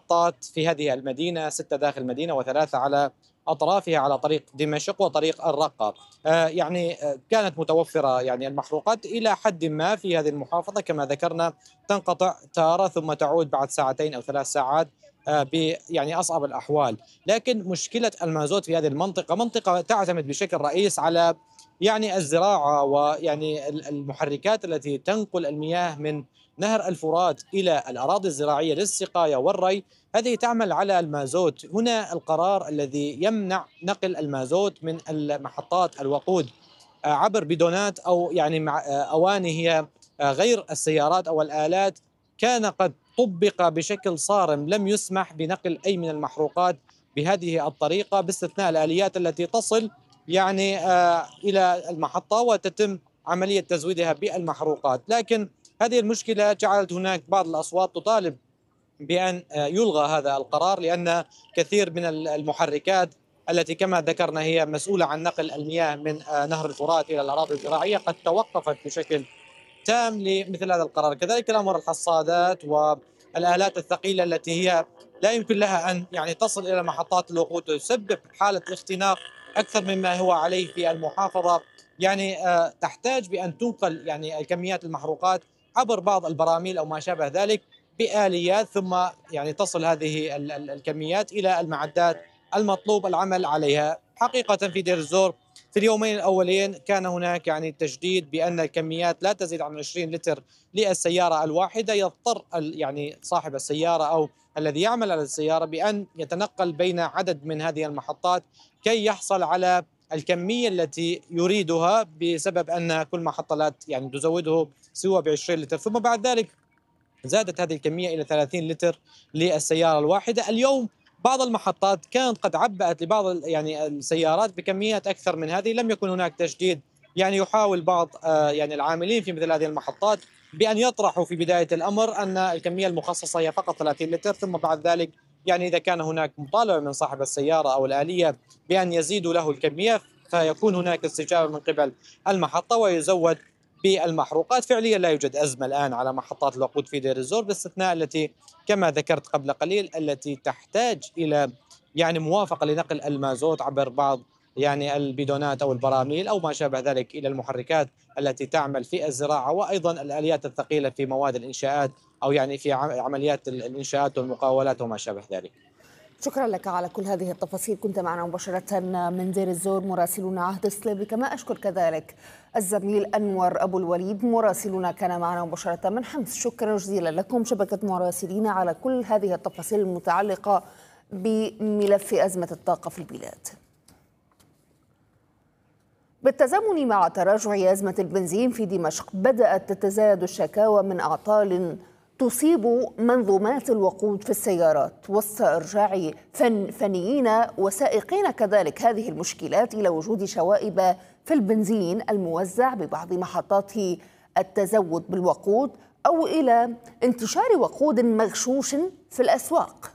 محطات في هذه المدينة، 6 داخل المدينة و3 على أطرافها على طريق دمشق وطريق الرقة. كانت متوفرة يعني المحروقات إلى حد ما في هذه المحافظة كما ذكرنا، تنقطع تارة ثم تعود بعد ساعتين أو 3 ساعات يعني أصعب الأحوال. لكن مشكلة المازوت في هذه المنطقة منطقة تعتمد بشكل رئيس على يعني الزراعة ويعني المحركات التي تنقل المياه من نهر الفرات إلى الأراضي الزراعية للسقاية والري، هذه تعمل على المازوت. هنا القرار الذي يمنع نقل المازوت من المحطات الوقود عبر بدونات أو يعني مع أواني هي غير السيارات أو الآلات، كان قد طبق بشكل صارم. لم يسمح بنقل أي من المحروقات بهذه الطريقة باستثناء الآليات التي تصل يعني إلى المحطة وتتم عملية تزويدها بالمحروقات. لكن هذه المشكلة جعلت هناك بعض الأصوات تطالب بأن يلغى هذا القرار، لأن كثير من المحركات التي كما ذكرنا هي مسؤولة عن نقل المياه من نهر الفرات إلى الأراضي الزراعية قد توقفت بشكل تام لمثل هذا القرار. كذلك الأمر الحصادات والآلات الثقيلة التي هي لا يمكن لها أن يعني تصل إلى محطات الوقود، تسبب حالة اختناق أكثر مما هو عليه في المحافظة. تحتاج بأن تنقل يعني الكميات المحروقات عبر بعض البراميل أو ما شابه ذلك بآليات، ثم يعني تصل هذه الكميات إلى المعدات المطلوب العمل عليها. حقيقة في دير الزور في اليومين الأولين كان هناك يعني تجديد بأن الكميات لا تزيد عن 20 لتر للسيارة الواحدة. يضطر يعني صاحب السيارة أو الذي يعمل على السيارة بأن يتنقل بين عدد من هذه المحطات كي يحصل على الكمية التي يريدها، بسبب أن كل محطة لا يعني تزوده سوى ب 20 لتر. ثم بعد ذلك زادت هذه الكمية إلى 30 لتر للسيارة الواحدة. اليوم بعض المحطات كانت قد عبأت لبعض يعني السيارات بكميات أكثر من هذه. لم يكن هناك تجديد، يعني يحاول بعض يعني العاملين في مثل هذه المحطات بأن يطرحوا في بداية الأمر أن الكمية المخصصة هي فقط 30 لتر، ثم بعد ذلك يعني إذا كان هناك مطالبة من صاحب السيارة أو الآلية بأن يزيدوا له الكمية فيكون هناك استجابة من قبل المحطة ويزود بالمحروقات. فعليا لا يوجد أزمة الآن على محطات الوقود في دير الزور، باستثناء التي كما ذكرت قبل قليل التي تحتاج إلى يعني موافقة لنقل المازوت عبر بعض يعني البيدونات أو البراميل أو ما شابه ذلك إلى المحركات التي تعمل في الزراعة، وأيضا الآليات الثقيلة في مواد الإنشاءات أو يعني في عمليات الإنشاءات والمقاولات وما شابه ذلك. شكرا لك على كل هذه التفاصيل، كنت معنا مباشرة من دير الزور مراسلنا عهد الصليبي. كما أشكر كذلك الزميل أنور أبو الوليد مراسلنا كان معنا مباشرة من حمص. شكرا جزيلا لكم شبكة مراسلين على كل هذه التفاصيل المتعلقة بملف أزمة الطاقة في البلاد. بالتزامن مع تراجع أزمة البنزين في دمشق بدأت تتزايد الشكاوى من أعطال تصيب منظومات الوقود في السيارات، وسط إرجاع فنيين وسائقين كذلك هذه المشكلات إلى وجود شوائب في البنزين الموزع ببعض محطات التزود بالوقود أو إلى انتشار وقود مغشوش في الأسواق.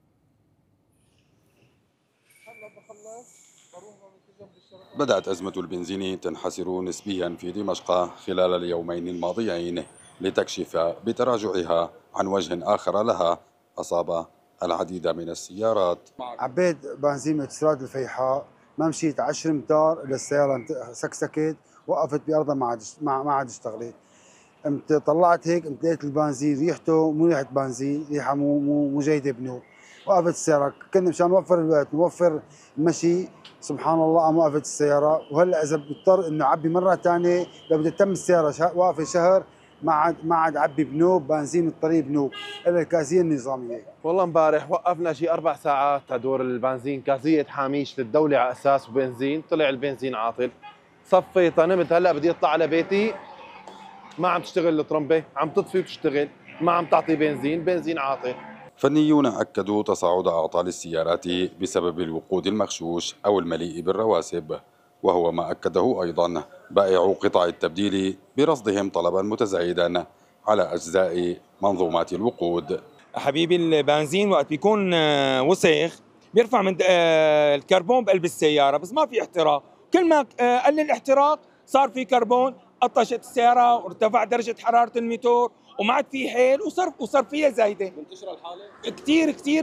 بدأت أزمة البنزين تنحسر نسبيا في دمشق خلال اليومين الماضيين لتكشف بتراجعها عن وجه آخر لها أصاب العديد من السيارات. عبيت بنزين من استراد الفيحاء، ما مشيت 10 امتار إلى السيارة سكسكت، وقفت بأرضها ما عاد اشتغلت. طلعت هيك لقيت البنزين ريحته مو ريحة بنزين، ريحة مو جيدة بنور. وقفت السيارة، كنا مشان نوفر الوقت نوفر المشي، سبحان الله عم وقفت السيارة. وهلا إذا بضطر إنه أعبي مرة ثانية لو بدي تتم السيارة واقفة شهر ما عاد عبي بنوب بنزين الطريق بنوب الا الكازيه النظاميه. والله امبارح وقفنا شي 4 ساعات تدور البنزين، كازيه حاميش للدوله على اساس بنزين، طلع البنزين عاطل. صفيتها نمت، هلا بدي اطلع على بيتي ما عم تشتغل الطرمبه، عم تطفي وتشتغل، ما عم تعطي بنزين عاطل. فنيون أكدوا تصاعد أعطال السيارات بسبب الوقود المغشوش أو المليء بالرواسب، وهو ما أكده أيضا بائعو قطع التبديل برصدهم طلبا متزايدا على أجزاء منظومات الوقود. حبيبي البنزين وقت بيكون وسخ بيرفع من الكربون بقلب السيارة، بس ما في احتراق. كل ما قل الاحتراق صار في كربون، قطشت السيارة وارتفع درجة حرارة الموتور وما عاد في حيل وصار فيها زايدة. منتشرة الحالة؟ كثير